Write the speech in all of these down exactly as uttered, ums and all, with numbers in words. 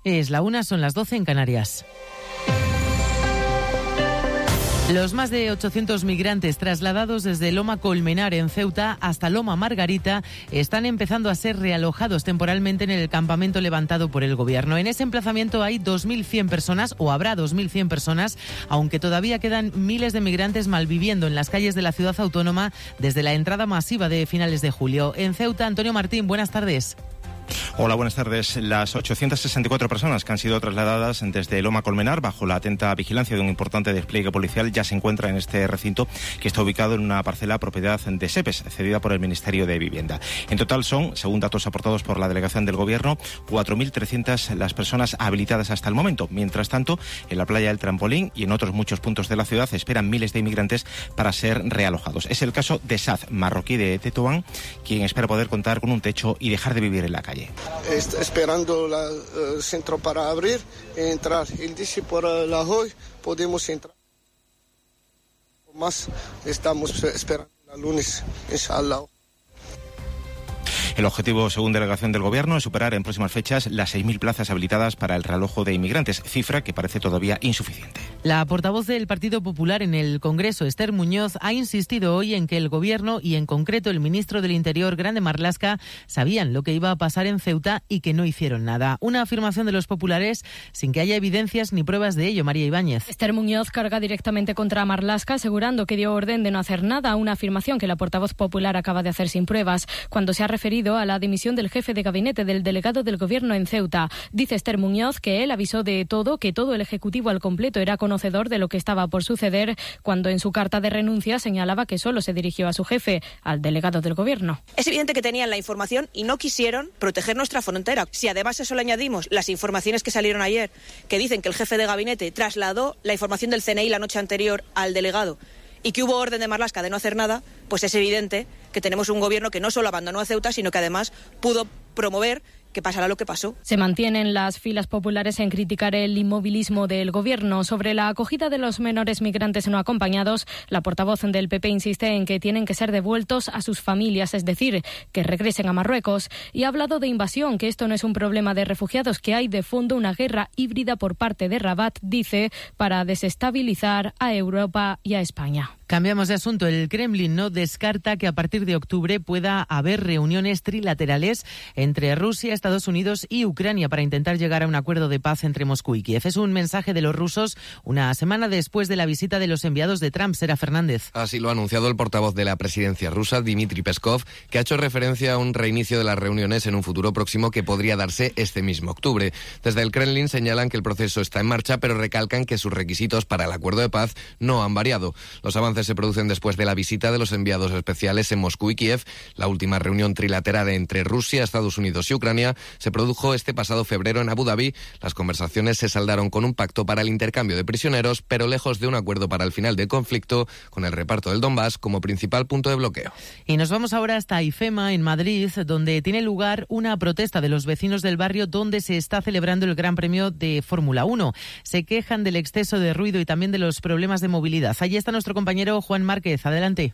Es la una, son las doce en Canarias. Los más de ochocientos migrantes trasladados desde Loma Colmenar en Ceuta hasta Loma Margarita están empezando a ser realojados temporalmente en el campamento levantado por el Gobierno. En ese emplazamiento hay dos mil cien personas, o habrá dos mil cien personas, aunque todavía quedan miles de migrantes malviviendo en las calles de la ciudad autónoma desde la entrada masiva de finales de julio. En Ceuta, Antonio Martín, buenas tardes. Hola, buenas tardes. Las ochocientas sesenta y cuatro personas que han sido trasladadas desde Loma Colmenar bajo la atenta vigilancia de un importante despliegue policial ya se encuentran en este recinto, que está ubicado en una parcela propiedad de SEPES, cedida por el Ministerio de Vivienda. En total son, según datos aportados por la delegación del Gobierno, cuatro mil trescientas las personas habilitadas hasta el momento. Mientras tanto, en la playa del Trampolín y en otros muchos puntos de la ciudad esperan miles de inmigrantes para ser realojados. Es el caso de Saz, marroquí de Tetuán, quien espera poder contar con un techo y dejar de vivir en la calle. Está esperando el uh, centro para abrir y entrar. Él dice por uh, la hoy podemos entrar. Más estamos esperando el lunes, inshallah. El objetivo, según delegación del Gobierno, es superar en próximas fechas las seis mil plazas habilitadas para el realojo de inmigrantes, cifra que parece todavía insuficiente. La portavoz del Partido Popular en el Congreso, Esther Muñoz, ha insistido hoy en que el Gobierno y en concreto el ministro del Interior, Grande Marlaska, sabían lo que iba a pasar en Ceuta y que no hicieron nada. Una afirmación de los populares sin que haya evidencias ni pruebas de ello. María Ibáñez. Esther Muñoz carga directamente contra Marlaska, asegurando que dio orden de no hacer nada, una afirmación que la portavoz popular acaba de hacer sin pruebas, cuando se ha referido a la dimisión del jefe de gabinete del delegado del Gobierno en Ceuta. Dice Esther Muñoz que él avisó de todo, que todo el Ejecutivo al completo era conocedor de lo que estaba por suceder, cuando en su carta de renuncia señalaba que solo se dirigió a su jefe, al delegado del Gobierno. Es evidente que tenían la información y no quisieron proteger nuestra frontera. Si además a eso le añadimos las informaciones que salieron ayer, que dicen que el jefe de gabinete trasladó la información del C N I la noche anterior al delegado y que hubo orden de Marlaska de no hacer nada, pues es evidente que tenemos un gobierno que no solo abandonó a Ceuta, sino que además pudo promover que pasará lo que pasó. Se mantienen las filas populares en criticar el inmovilismo del Gobierno. Sobre la acogida de los menores migrantes no acompañados, la portavoz del P P insiste en que tienen que ser devueltos a sus familias, es decir, que regresen a Marruecos. Y ha hablado de invasión, que esto no es un problema de refugiados, que hay de fondo una guerra híbrida por parte de Rabat, dice, para desestabilizar a Europa y a España. Cambiamos de asunto. El Kremlin no descarta que a partir de octubre pueda haber reuniones trilaterales entre Rusia, Estados Unidos y Ucrania para intentar llegar a un acuerdo de paz entre Moscú y Kiev. Es un mensaje de los rusos una semana después de la visita de los enviados de Trump. Sera Fernández. Así lo ha anunciado el portavoz de la presidencia rusa, Dmitry Peskov, que ha hecho referencia a un reinicio de las reuniones en un futuro próximo que podría darse este mismo octubre. Desde el Kremlin señalan que el proceso está en marcha, pero recalcan que sus requisitos para el acuerdo de paz no han variado. Los avances se producen después de la visita de los enviados especiales en Moscú y Kiev. La última reunión trilateral entre Rusia, Estados Unidos y Ucrania se produjo este pasado febrero en Abu Dhabi. Las conversaciones se saldaron con un pacto para el intercambio de prisioneros, pero lejos de un acuerdo para el final del conflicto, con el reparto del Donbass como principal punto de bloqueo. Y nos vamos ahora hasta IFEMA, en Madrid, donde tiene lugar una protesta de los vecinos del barrio donde se está celebrando el Gran Premio de Fórmula uno. Se quejan del exceso de ruido y también de los problemas de movilidad. Allí está nuestro compañero Juan Márquez. Adelante.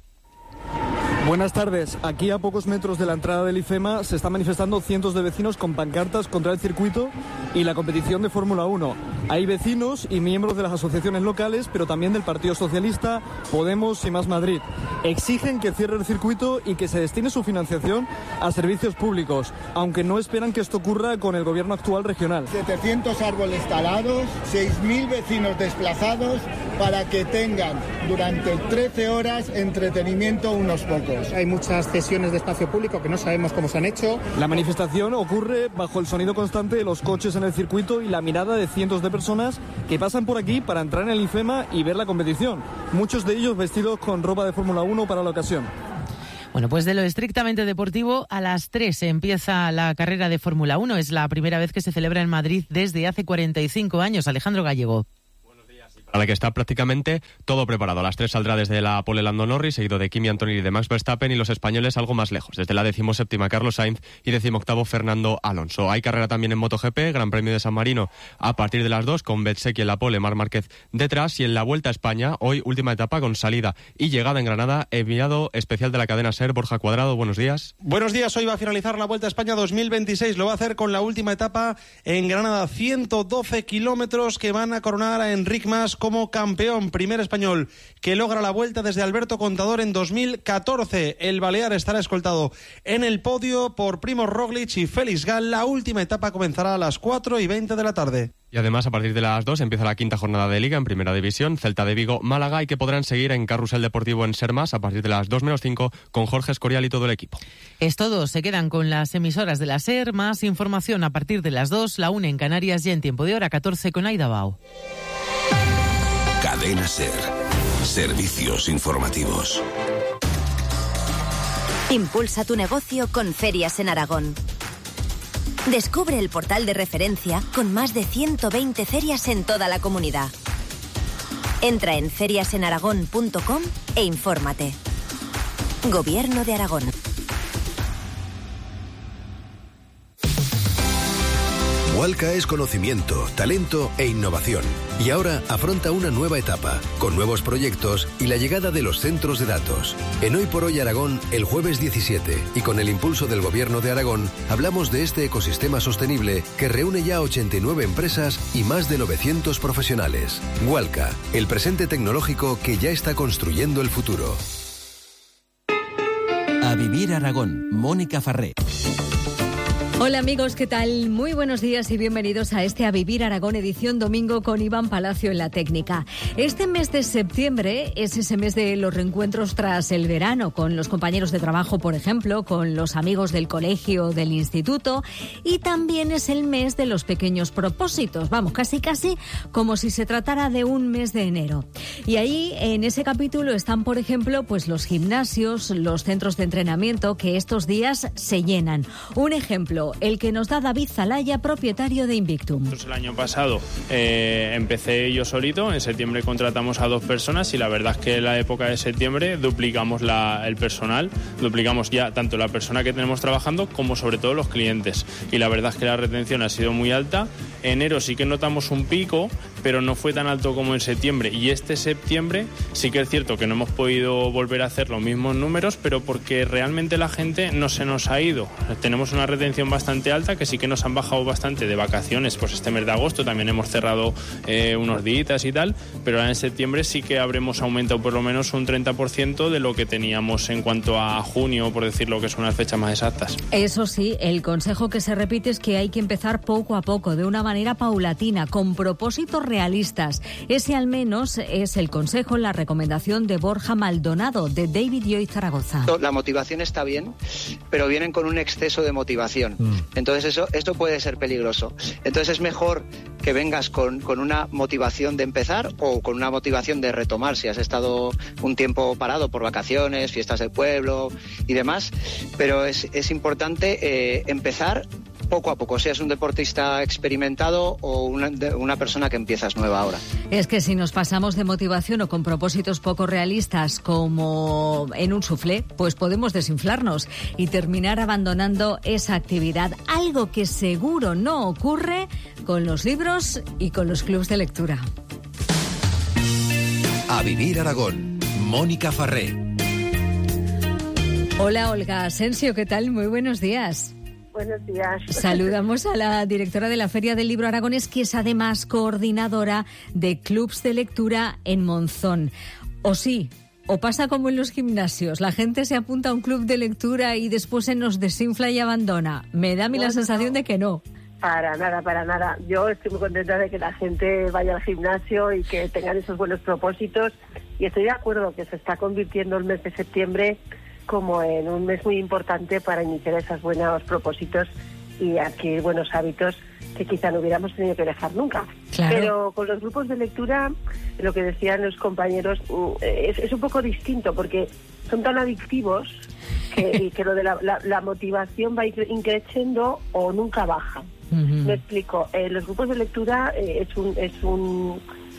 Buenas tardes. Aquí a pocos metros de la entrada del IFEMA se están manifestando cientos de vecinos con pancartas contra el circuito y la competición de Fórmula uno. Hay vecinos y miembros de las asociaciones locales, pero también del Partido Socialista, Podemos y Más Madrid. Exigen que cierre el circuito y que se destine su financiación a servicios públicos, aunque no esperan que esto ocurra con el gobierno actual regional. setecientos árboles talados, seis mil vecinos desplazados para que tengan durante trece horas entretenimiento unos pocos. Hay muchas cesiones de espacio público que no sabemos cómo se han hecho. La manifestación ocurre bajo el sonido constante de los coches en el circuito y la mirada de cientos de personas que pasan por aquí para entrar en el IFEMA y ver la competición. Muchos de ellos vestidos con ropa de Fórmula uno para la ocasión. Bueno, pues de lo estrictamente deportivo, a las tres empieza la carrera de Fórmula uno. Es la primera vez que se celebra en Madrid desde hace cuarenta y cinco años. Alejandro Gallego. Para para la que está prácticamente todo preparado. A las tres saldrá desde la pole Lando Norris, seguido de Kimi Antonelli y de Max Verstappen, y los españoles algo más lejos, desde la decimoséptima Carlos Sainz y decimoctavo Fernando Alonso. Hay carrera también en MotoGP, Gran Premio de San Marino a partir de las dos, con Bezzecchi en la pole, Marc Márquez detrás, y en la Vuelta a España, hoy última etapa con salida y llegada en Granada, enviado especial de la cadena SER, Borja Cuadrado, buenos días. Buenos días, hoy va a finalizar la Vuelta a España dos mil veintiséis, lo va a hacer con la última etapa en Granada, ciento doce kilómetros que van a coronar a Enric Mas como campeón, primer español que logra la Vuelta desde Alberto Contador en dos mil catorce. El balear estará escoltado en el podio por Primož Roglič y Félix Gal. La última etapa comenzará a las cuatro y veinte de la tarde. Y además, a partir de las dos empieza la quinta jornada de Liga en Primera División, Celta de Vigo, Málaga, y que podrán seguir en Carrusel Deportivo en Sermas a partir de las dos menos cinco con Jorge Escorial y todo el equipo. Es todo, se quedan con las emisoras de la SER, más información a partir de las dos, la una en Canarias y en tiempo de hora catorce con Aida Bao. Cadena SER, servicios informativos. Impulsa tu negocio con Ferias en Aragón. Descubre el portal de referencia con más de ciento veinte ferias en toda la comunidad. Entra en ferias en aragón punto com e infórmate. Gobierno de Aragón. Walca es conocimiento, talento e innovación. Y ahora afronta una nueva etapa, con nuevos proyectos y la llegada de los centros de datos. En Hoy por Hoy Aragón, el jueves diecisiete, y con el impulso del Gobierno de Aragón, hablamos de este ecosistema sostenible que reúne ya ochenta y nueve empresas y más de novecientos profesionales. Walca, el presente tecnológico que ya está construyendo el futuro. A Vivir Aragón, Mónica Farré. Hola amigos, ¿qué tal? Muy buenos días y bienvenidos a este A Vivir Aragón edición domingo con Iván Palacio en la técnica. Este mes de septiembre es ese mes de los reencuentros tras el verano, con los compañeros de trabajo, por ejemplo, con los amigos del colegio, del instituto, y también es el mes de los pequeños propósitos, vamos, casi casi como si se tratara de un mes de enero. Y ahí, en ese capítulo, están, por ejemplo, pues los gimnasios, los centros de entrenamiento que estos días se llenan. Un ejemplo, el que nos da David Zalaya, propietario de Invictum. El año pasado eh, empecé yo solito, en septiembre contratamos a dos personas y la verdad es que en la época de septiembre duplicamos la, el personal, duplicamos ya tanto la persona que tenemos trabajando como sobre todo los clientes, y la verdad es que la retención ha sido muy alta. Enero sí que notamos un pico, pero no fue tan alto como en septiembre, y este septiembre sí que es cierto que no hemos podido volver a hacer los mismos números, pero porque realmente la gente no se nos ha ido. Tenemos una retención bastante alta, que sí que nos han bajado bastante de vacaciones, pues este mes de agosto también hemos cerrado eh, unos días y tal, pero ahora en septiembre sí que habremos aumentado por lo menos un treinta por ciento de lo que teníamos en cuanto a junio, por decirlo, que son unas fechas más exactas. Eso sí, el consejo que se repite es que hay que empezar poco a poco, de una manera paulatina, con propósitos realistas. Ese al menos es el consejo, la recomendación de Borja Maldonado, de David Lloyd Zaragoza. La motivación está bien, pero vienen con un exceso de motivación. Mm. Entonces eso, esto puede ser peligroso. Entonces es mejor que vengas con, con una motivación de empezar o con una motivación de retomar si has estado un tiempo parado por vacaciones, fiestas del pueblo y demás, pero es, es importante eh, empezar poco a poco, seas un deportista experimentado o una, una persona que empiezas nueva ahora. Es que si nos pasamos de motivación o con propósitos poco realistas como en un soufflé, pues podemos desinflarnos y terminar abandonando esa actividad, algo que seguro no ocurre con los libros y con los clubs de lectura. A Vivir Aragón, Mónica Farré. Hola Olga Asensio, ¿qué tal? Muy buenos días. Buenos días. Saludamos a la directora de la Feria del Libro Aragonés, que es además coordinadora de clubs de lectura en Monzón. O sí, o pasa como en los gimnasios, la gente se apunta a un club de lectura y después se nos desinfla y abandona. Me da a mí no, la sensación no. de que no. Para nada, para nada. Yo estoy muy contenta de que la gente vaya al gimnasio y que tengan esos buenos propósitos, y estoy de acuerdo que se está convirtiendo el mes de septiembre como en un mes muy importante para iniciar esos buenos propósitos y adquirir buenos hábitos que quizá no hubiéramos tenido que dejar nunca. Claro. Pero con los grupos de lectura, lo que decían los compañeros, es, es un poco distinto, porque son tan adictivos que, que lo de la, la, la motivación va increciendo o nunca baja. Uh-huh. Me explico. Eh, los grupos de lectura eh, es un... Es un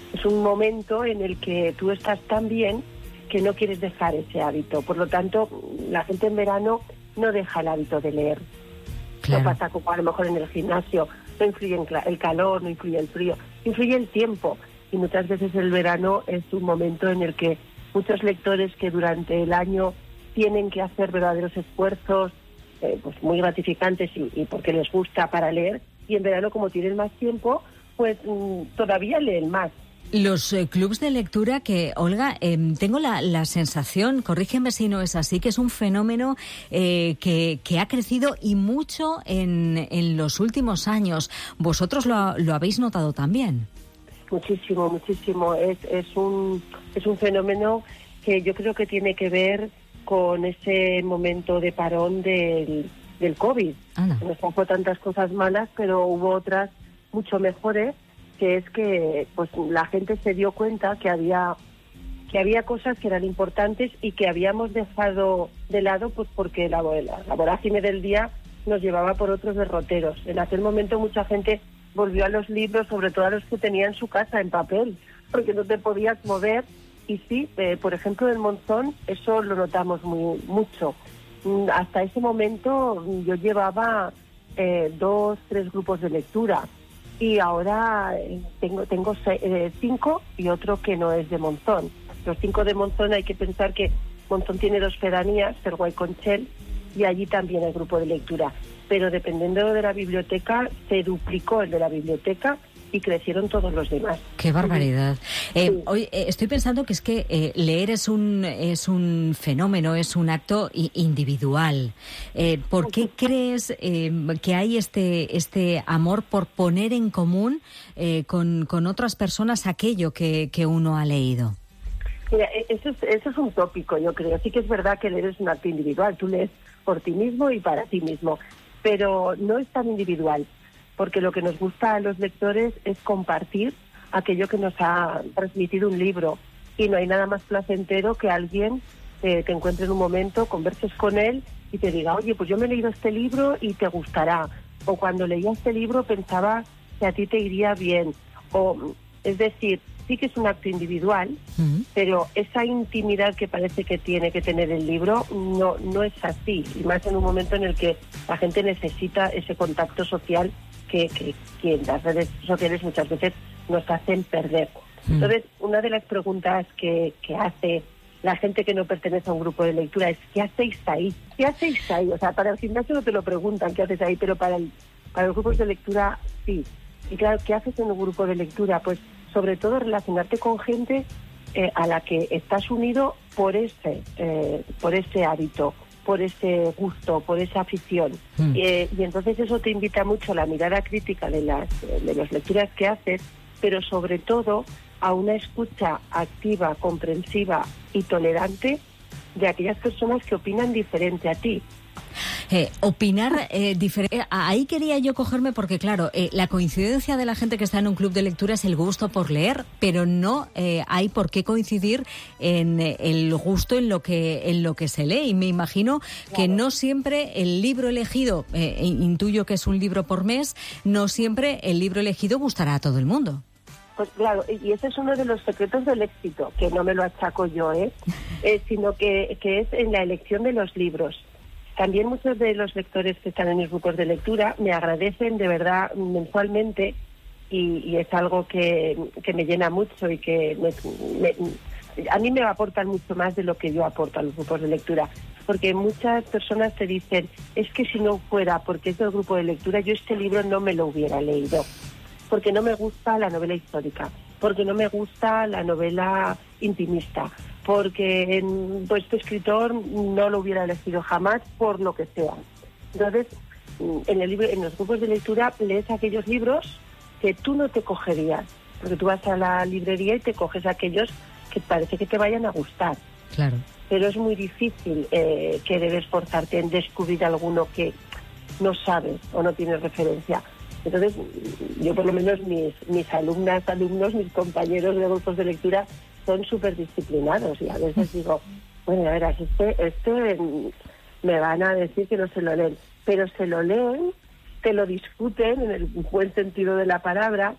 Es un momento en el que tú estás tan bien que no quieres dejar ese hábito. Por lo tanto, la gente en verano no deja el hábito de leer. Claro. No pasa como a lo mejor en el gimnasio, no influye el calor, no influye el frío, influye el tiempo. Y muchas veces el verano es un momento en el que muchos lectores que durante el año tienen que hacer verdaderos esfuerzos, eh, pues muy gratificantes y, y porque les gusta para leer, y en verano, como tienen más tiempo, pues mmm, todavía leen más. Los eh, clubs de lectura que, Olga, eh, tengo la, la sensación, corrígeme si no es así, que es un fenómeno eh, que, que ha crecido y mucho en, en los últimos años. ¿Vosotros lo, lo habéis notado también? Muchísimo, muchísimo. Es, es, un, es un fenómeno que yo creo que tiene que ver con ese momento de parón del, del COVID. Ana. Nos pasó tantas cosas malas, pero hubo otras mucho mejores, que es que pues la gente se dio cuenta que había que había cosas que eran importantes y que habíamos dejado de lado pues porque la, la, la vorágine del día nos llevaba por otros derroteros. En aquel momento mucha gente volvió a los libros, sobre todo a los que tenían su casa en papel, porque no te podías mover. Y sí, eh, por ejemplo, en Monzón eso lo notamos muy mucho. Hasta ese momento yo llevaba eh, dos, tres grupos de lectura. Y ahora tengo tengo seis, eh, cinco y otro que no es de Monzón. Los cinco de Monzón, hay que pensar que Monzón tiene dos pedanías, Cerguá y Conchel, y allí también hay grupo de lectura. Pero dependiendo de la biblioteca, se duplicó el de la biblioteca y crecieron todos los demás. ¡Qué barbaridad! Eh, sí. Hoy eh, estoy pensando que es que eh, leer es un es un fenómeno, es un acto i- individual. Eh, ¿Por qué crees eh, que hay este este amor por poner en común eh, con, con otras personas aquello que, que uno ha leído? Mira, eso es, eso es un tópico, yo creo. Sí que es verdad que leer es un acto individual. Tú lees por ti mismo y para ti mismo. Pero no es tan individual, porque lo que nos gusta a los lectores es compartir aquello que nos ha transmitido un libro. Y no hay nada más placentero que alguien eh, te encuentre en un momento, converses con él y te diga, oye, pues yo me he leído este libro y te gustará. O cuando leía este libro pensaba que a ti te iría bien. O, es decir, sí que es un acto individual, uh-huh. pero esa intimidad que parece que tiene que tener el libro no, no es así. Y más en un momento en el que la gente necesita ese contacto social que, que, que las redes sociales muchas veces nos hacen perder. Mm. Entonces, una de las preguntas que, que hace la gente que no pertenece a un grupo de lectura es ¿qué hacéis ahí? ¿Qué hacéis ahí? O sea, para el gimnasio no te lo preguntan ¿qué haces ahí? Pero para, el, para los grupos de lectura sí. Y claro, ¿qué haces en un grupo de lectura? Pues sobre todo relacionarte con gente eh, a la que estás unido por ese, eh, por ese hábito, por ese gusto, por esa afición. Mm. Eh, y entonces eso te invita mucho a la mirada crítica de las, de las lecturas que haces, pero sobre todo a una escucha activa, comprensiva y tolerante de aquellas personas que opinan diferente a ti. Eh, opinar eh, diferente. Ahí quería yo cogerme porque, claro, eh, la coincidencia de la gente que está en un club de lectura es el gusto por leer, pero no eh, hay por qué coincidir en eh, el gusto en lo que en lo que se lee. Y me imagino claro. que no siempre el libro elegido, eh, intuyo que es un libro por mes, no siempre el libro elegido gustará a todo el mundo. Pues claro, y ese es uno de los secretos del éxito, que no me lo achaco yo, ¿eh? eh sino que, que es en la elección de los libros. También muchos de los lectores que están en mis grupos de lectura me agradecen de verdad mensualmente y, y es algo que, que me llena mucho y que me, me, a mí me aportan mucho más de lo que yo aporto a los grupos de lectura. Porque muchas personas te dicen, es que si no fuera porque es del grupo de lectura, yo este libro no me lo hubiera leído. Porque no me gusta la novela histórica, porque no me gusta la novela intimista, porque pues este escritor no lo hubiera elegido jamás por lo que sea. Entonces, en el libro, en los grupos de lectura lees aquellos libros que tú no te cogerías, porque tú vas a la librería y te coges aquellos que parece que te vayan a gustar. Claro. Pero es muy difícil eh, querer esforzarte en descubrir alguno que no sabes o no tienes referencia. Entonces, yo por lo menos mis, mis alumnas, alumnos, mis compañeros de grupos de lectura son súper disciplinados y a veces digo, bueno, a ver, este, este me van a decir que no se lo leen, pero se lo leen, te lo discuten en el buen sentido de la palabra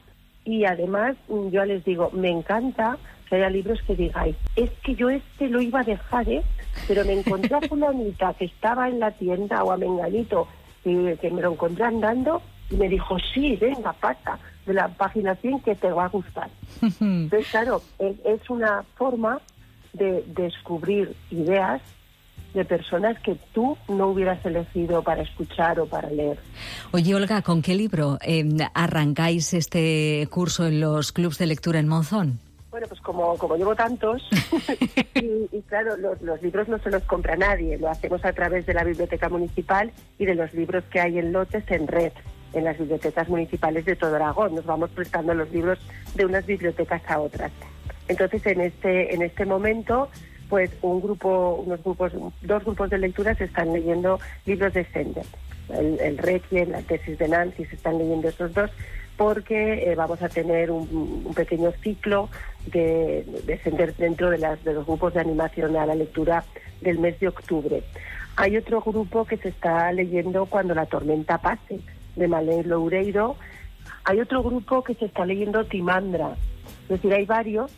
y además yo les digo, me encanta que haya libros que digáis, es que yo este lo iba a dejar, ¿eh? Pero me encontré a fulanita que estaba en la tienda o a menganito que, que me lo encontré andando y me dijo, sí, venga, pasa de la página cien que te va a gustar. Entonces, claro, es, es una forma de descubrir ideas de personas que tú no hubieras elegido para escuchar o para leer. Oye, Olga, ¿con qué libro eh, arrancáis este curso en los clubs de lectura en Monzón? Bueno, pues como, como llevo tantos, y, y claro, los, los libros no se los compra nadie, lo hacemos a través de la Biblioteca Municipal y de los libros que hay en lotes en red, en las bibliotecas municipales de todo Aragón. Nos vamos prestando los libros de unas bibliotecas a otras. Entonces, en este, en este momento, pues un grupo, unos grupos, dos grupos de lectura se están leyendo libros de Sender. El, el Requiem, la tesis de Nancy, se están leyendo esos dos, porque eh, vamos a tener un, un pequeño ciclo de, de Sender dentro de, las, de los grupos de animación a la lectura del mes de octubre. Hay otro grupo que se está leyendo Cuando la tormenta pase, de Malén Loureiro. Hay otro grupo que se está leyendo Timandra. Es decir, hay varios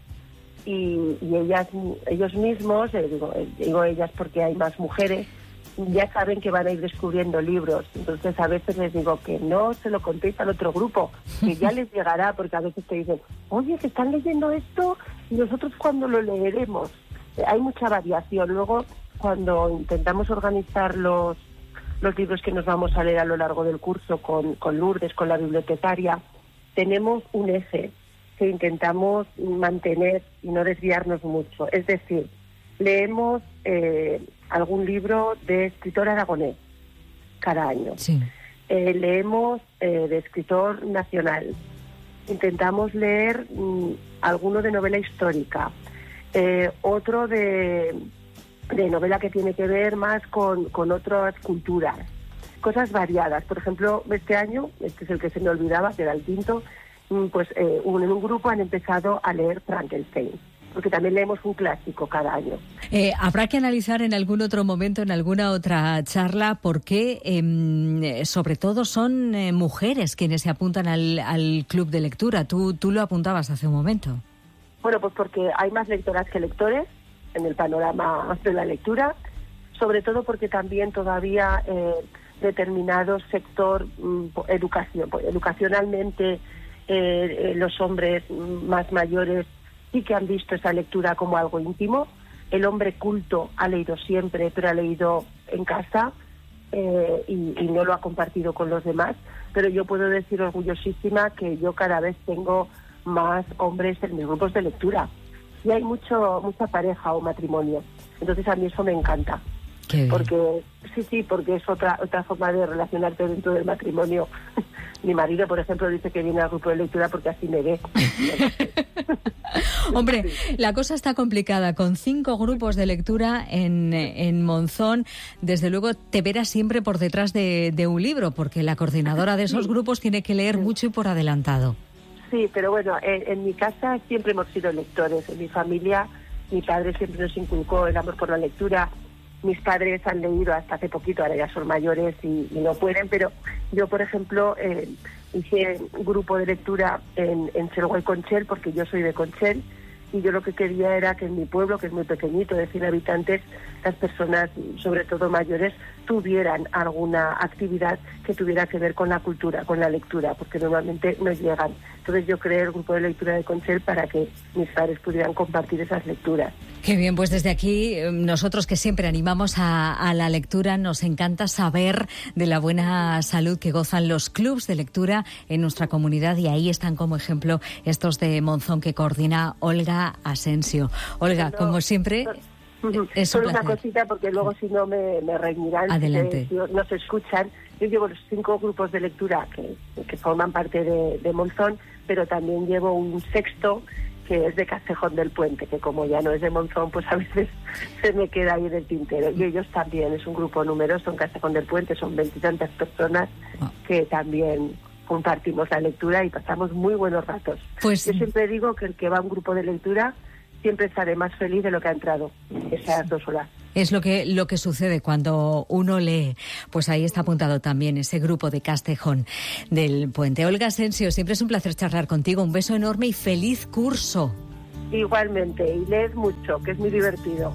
y, y ellas, ellos mismos, eh, digo, eh, digo ellas porque hay más mujeres, ya saben que van a ir descubriendo libros. Entonces a veces les digo que no se lo contéis al otro grupo, que ya les llegará, porque a veces te dicen, oye, que están leyendo esto y nosotros cuándo lo leeremos. Eh, hay mucha variación. Luego, cuando intentamos organizar los, los libros que nos vamos a leer a lo largo del curso con, con Lourdes, con la bibliotecaria, tenemos un eje que intentamos mantener y no desviarnos mucho. Es decir, leemos eh, algún libro de escritor aragonés cada año. Sí. Eh, leemos eh, de escritor nacional. Intentamos leer mm, alguno de novela histórica. Eh, otro de, de novela que tiene que ver más con, con otras culturas. Cosas variadas. Por ejemplo, este año, este es el que se me olvidaba, que era el quinto, pues eh, un, en un grupo han empezado a leer Frankenstein, porque también leemos un clásico cada año. Eh, habrá que analizar en algún otro momento, en alguna otra charla, por qué, eh, sobre todo, son eh, mujeres quienes se apuntan al, al club de lectura. Tú, tú lo apuntabas hace un momento. Bueno, pues porque hay más lectoras que lectores en el panorama de la lectura, sobre todo porque también todavía eh, determinado sector mm, educación, pues, educacionalmente eh, eh, los hombres más mayores sí que han visto esa lectura como algo íntimo. El hombre culto ha leído siempre, pero ha leído en casa eh, y, y no lo ha compartido con los demás. Pero yo puedo decir orgullosísima que yo cada vez tengo más hombres en mis grupos de lectura. Y hay mucho mucha pareja o matrimonio. Entonces a mí eso me encanta. Porque sí, sí, porque es otra otra forma de relacionarte dentro del matrimonio. Mi marido, por ejemplo, dice que viene al grupo de lectura porque así me ve. Hombre, la cosa está complicada. Con cinco grupos de lectura en, en Monzón, desde luego te verás siempre por detrás de, de un libro, porque la coordinadora de esos grupos tiene que leer mucho y por adelantado. Sí, pero bueno, en, en mi casa siempre hemos sido lectores. En mi familia, mi padre siempre nos inculcó el amor por la lectura. Mis padres han leído hasta hace poquito, ahora ya son mayores y, y no pueden, pero yo, por ejemplo, eh, hice un grupo de lectura en, en Selwa y Conchel, porque yo soy de Conchel, y yo lo que quería era que en mi pueblo, que es muy pequeñito, de cien habitantes, las personas, sobre todo mayores, tuvieran alguna actividad que tuviera que ver con la cultura, con la lectura, porque normalmente no llegan. Entonces yo creé el grupo de lectura de Conchel para que mis padres pudieran compartir esas lecturas. Qué bien, pues desde aquí, nosotros que siempre animamos a, a la lectura, nos encanta saber de la buena salud que gozan los clubs de lectura en nuestra comunidad, y ahí están como ejemplo estos de Monzón que coordina Olga Asensio. Olga, no, como siempre, no, es un solo placer. Una cosita, porque luego si no me, me reñirán. Adelante. Si no se escuchan. Yo llevo los cinco grupos de lectura que, que forman parte de, de Monzón, pero también llevo un sexto que es de Castejón del Puente, que como ya no es de Monzón, pues a veces se me queda ahí en el tintero. Y ellos también, es un grupo numeroso en Castejón del Puente, son veintitantas personas que también compartimos la lectura y pasamos muy buenos ratos. Pues, yo siempre digo que el que va a un grupo de lectura siempre sale más feliz de lo que ha entrado esas dos horas. Es lo que, lo que sucede cuando uno lee. Pues ahí está apuntado también ese grupo de Castejón del Puente. Olga Asensio, siempre es un placer charlar contigo. Un beso enorme y feliz curso. Igualmente, y lees mucho, que es muy divertido.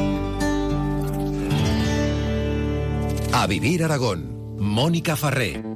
A Vivir Aragón, Mónica Farré.